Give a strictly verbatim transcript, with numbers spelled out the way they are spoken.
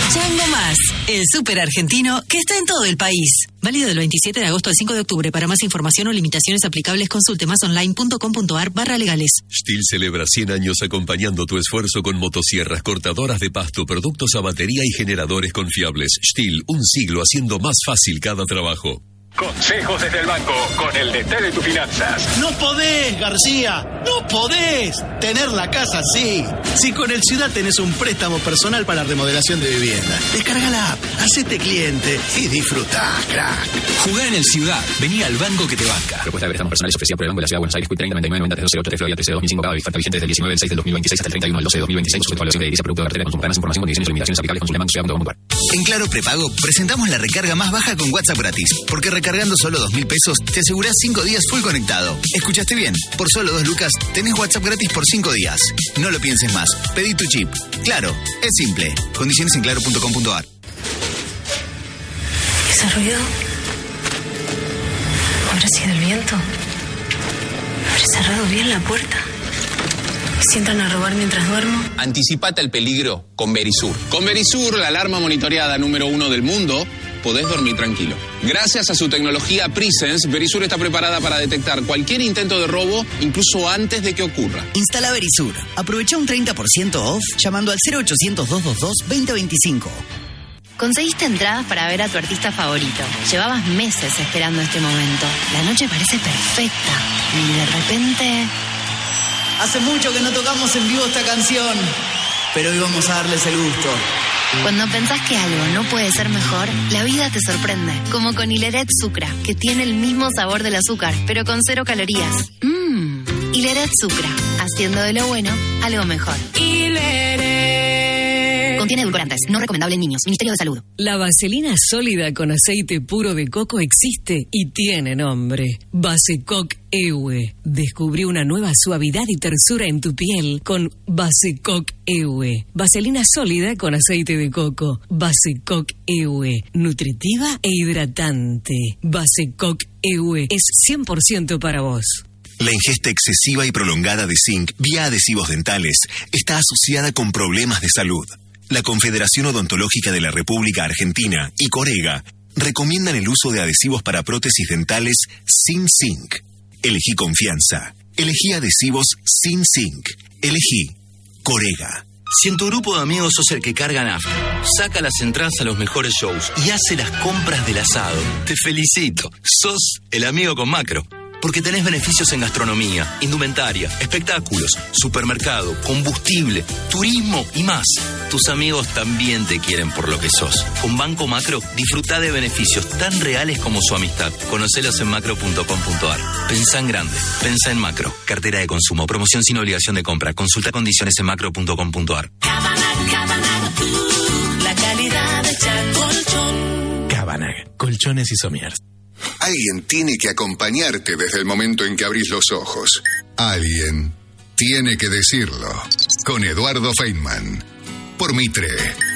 Chango Más, el súper argentino que está en todo el país. Válido del veintisiete de agosto al cinco de octubre. Para más información o limitaciones aplicables, consulte masonline.com.ar barra legales. Stihl celebra cien años acompañando tu esfuerzo con motosierras, cortadoras de pasto, productos a batería y generadores confiables. Stihl, un siglo haciendo más fácil cada trabajo. Consejos desde el banco, con el D T de tus finanzas. No podés, García, no podés tener la casa así. Si con el Ciudad tenés un préstamo personal para remodelación de vivienda, descarga la app, hacete cliente y disfrutá, crack. Jugá en el Ciudad, vení al banco que te banca. Propuesta de préstamos personales ofrecida por el Banco de la Ciudad de Buenos Aires, Q treinta, noventa y nueve, noventa, trece, ocho, Florida, trece, dos mil cinco, Gavi, falta vigente desde el diecinueve del seis del dos mil veintiséis hasta el treinta y uno del doce del dos mil veintiséis, sujeto a evaluación de edilicia, producto de cartera, consulta más información, condiciones y limitaciones aplicables, consulta banco ciudad punto com punto ar. En Claro Prepago presentamos la recarga más baja con WhatsApp gratis, porque recargando solo dos mil pesos te asegurás cinco días full conectado. ¿Escuchaste bien? Por solo dos lucas tenés WhatsApp gratis por cinco días. No lo pienses más. Pedí tu chip. Claro, es simple. Condiciones en claro punto com punto ar. ¿Ese ruido? ¿Habrá sido el viento? ¿Habré cerrado bien la puerta? ¿Si entran a robar mientras duermo? Anticipate al peligro con Verisur. Con Verisur, la alarma monitoreada número uno del mundo, podés dormir tranquilo. Gracias a su tecnología Presence, Verisur está preparada para detectar cualquier intento de robo, incluso antes de que ocurra. Instala Verisur. Aprovecha un treinta por ciento off llamando al cero ochocientos, doscientos veintidós, veinte veinticinco. Conseguiste entradas para ver a tu artista favorito. Llevabas meses esperando este momento. La noche parece perfecta. Y de repente... Hace mucho que no tocamos en vivo esta canción, pero hoy vamos a darles el gusto. Cuando pensás que algo no puede ser mejor, la vida te sorprende. Como con Hileret Sucra, que tiene el mismo sabor del azúcar, pero con cero calorías. Mmm, Hileret Sucra, haciendo de lo bueno algo mejor. Hileret. Contiene edulcorantes, no recomendable en niños. Ministerio de Salud. La vaselina sólida con aceite puro de coco existe y tiene nombre. Basecoc E U E. Descubrí una nueva suavidad y tersura en tu piel con Basecoc E U E. Vaselina sólida con aceite de coco. Basecoc E U E. Nutritiva e hidratante. Basecoc E U E es cien por ciento para vos. La ingesta excesiva y prolongada de zinc vía adhesivos dentales está asociada con problemas de salud. La Confederación Odontológica de la República Argentina y Corega recomiendan el uso de adhesivos para prótesis dentales sin zinc. Elegí confianza. Elegí adhesivos sin zinc. Elegí Corega. Si en tu grupo de amigos sos el que carga nafta, saca las entradas a los mejores shows y hace las compras del asado, te felicito. Sos el amigo con Macro. Porque tenés beneficios en gastronomía, indumentaria, espectáculos, supermercado, combustible, turismo y más. Tus amigos también te quieren por lo que sos. Con Banco Macro, disfrutá de beneficios tan reales como su amistad. Conocelos en macro punto com punto ar. Pensá en grande. Pensá en Macro. Cartera de consumo. Promoción sin obligación de compra. Consulta condiciones en macro punto com punto ar. Cabanag, Cabanag, uh, la calidad de colchón. Cabanag, colchones y somiers. Alguien tiene que acompañarte desde el momento en que abrís los ojos. Alguien tiene que decirlo. Con Eduardo Feynman. Por Mitre.